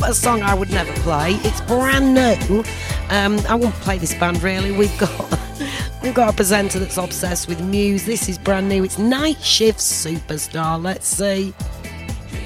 a song I would never play. It's brand new. I won't play this band really. We've got a presenter that's obsessed with Muse. This is brand new. It's Night Shift Superstar. Let's see.